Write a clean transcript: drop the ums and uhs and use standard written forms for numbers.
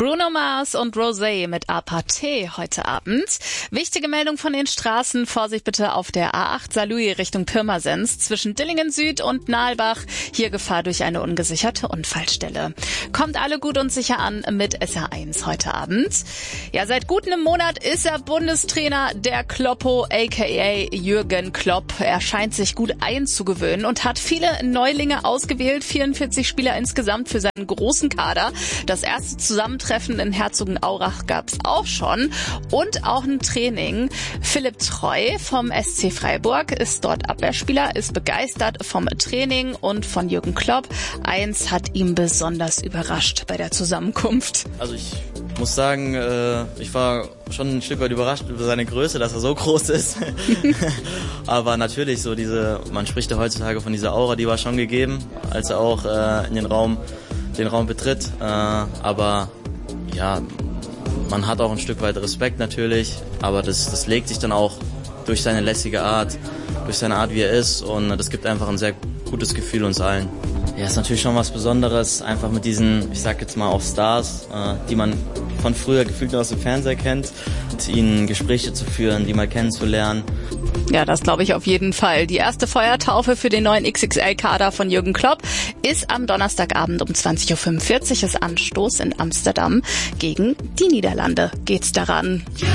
Bruno Mars und Rosé mit Aparté heute Abend. Wichtige Meldung von den Straßen. Vorsicht bitte auf der A8 Saarlouis Richtung Pirmasens zwischen Dillingen Süd und Nalbach. Hier Gefahr durch eine ungesicherte Unfallstelle. Kommt alle gut und sicher an mit SR1 heute Abend. Ja, seit gut einem Monat ist er Bundestrainer der Kloppo, aka Jürgen Klopp. Er scheint sich gut einzugewöhnen und hat viele Neulinge ausgewählt. 44 Spieler insgesamt für seinen großen Kader. Das erste Zusammentreffen in Herzogenaurach gab's auch schon und auch ein Training. Philipp Treu vom SC Freiburg ist dort Abwehrspieler, ist begeistert vom Training und von Jürgen Klopp. Eins hat ihn besonders überrascht bei der Zusammenkunft. Also ich muss sagen, ich war schon ein Stück weit überrascht über seine Größe, dass er so groß ist. Aber natürlich man spricht ja heutzutage von dieser Aura, die war schon gegeben, als er auch in den Raum betritt. Aber ja, man hat auch ein Stück weit Respekt natürlich, aber das legt sich dann auch durch seine lässige Art, durch seine Art, wie er ist, und das gibt einfach ein sehr gutes Gefühl uns allen. Ja, ist natürlich schon was Besonderes, einfach mit diesen, ich sag jetzt mal auch Stars, die man von früher gefühlt nur aus dem Fernseher kennt, mit ihnen Gespräche zu führen, die mal kennenzulernen. Ja, das glaube ich auf jeden Fall. Die erste Feuertaufe für den neuen XXL-Kader von Jürgen Klopp ist am Donnerstagabend um 20.45 Uhr. Ist Anstoß in Amsterdam. Gegen die Niederlande geht's daran.